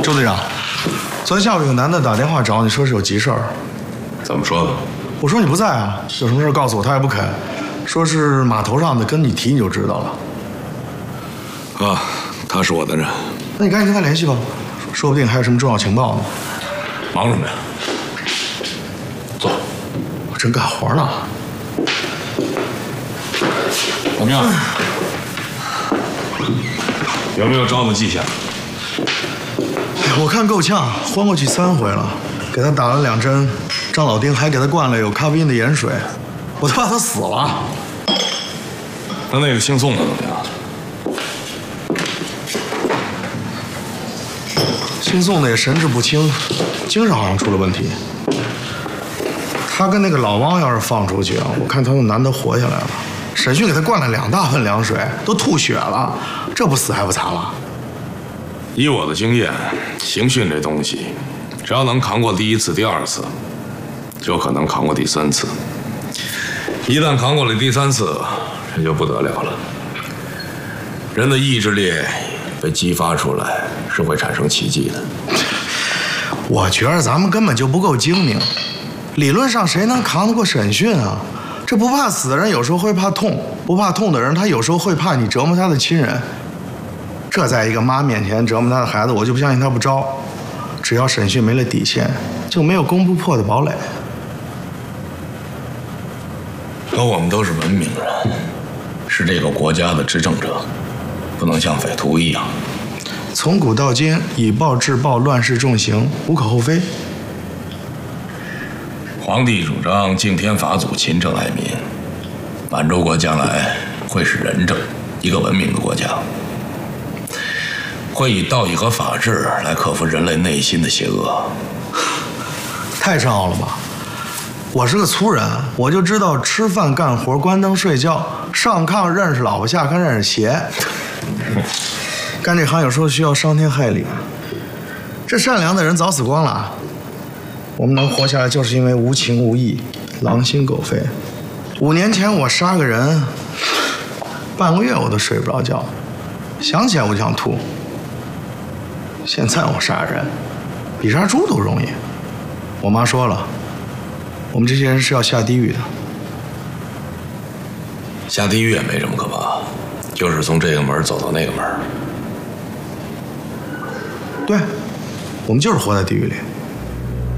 周队长，昨天下午有男的打电话找你，说是有急事儿。 怎么说的？ 我说你不在啊，有什么事告诉我，他也不肯，说是码头上的，跟你提你就知道了。 啊，他是我的人。 那你赶紧跟他联系吧，说不定还有什么重要情报呢。 忙什么呀？坐。 我正干活呢。 怎么样？有没有招的迹象？ 我看够呛，昏过去3回了，给他打了2针，张老丁还给他灌了有咖啡因的盐水，我都怕他死了。 那个姓宋的怎么样？ 姓宋的也神志不清，精神好像出了问题。他跟那个老汪要是放出去啊，我看他们男的活下来了。审讯给他灌了2大盆凉水，都吐血了，这不死还不惨了？ 以我的经验，刑讯这东西，只要能扛过第1次、第2次，就可能扛过第3次。一旦扛过了第3次，这就不得了了。人的意志力被激发出来，是会产生奇迹的。 我觉得咱们根本就不够精明，理论上谁能扛得过审讯啊？这不怕死的人有时候会怕痛，不怕痛的人他有时候会怕你折磨他的亲人。这在一个妈面前折磨他的孩子，我就不相信他不招。只要审讯没了底线，就没有攻不破的堡垒。 可我们都是文明人，是这个国家的执政者，不能像匪徒一样。 从古到今，以暴制暴，乱世重刑，无可厚非。 皇帝主张敬天法祖，勤政爱民，满洲国将来会是仁政，一个文明的国家，会以道义和法治来克服人类内心的邪恶。 太深奥了吧？我是个粗人，我就知道吃饭干活、关灯睡觉、上炕认识老婆，下炕认识鞋。干这行有时候需要伤天害理。这善良的人早死光了，我们能活下来就是因为无情无义、狼心狗肺。5年前我杀个人，半个月我都睡不着觉，想起来我就想吐。现在我杀人，比杀猪都容易。我妈说了，我们这些人是要下地狱的。 下地狱也没什么可怕，就是从这个门走到那个门。 对，我们就是活在地狱里。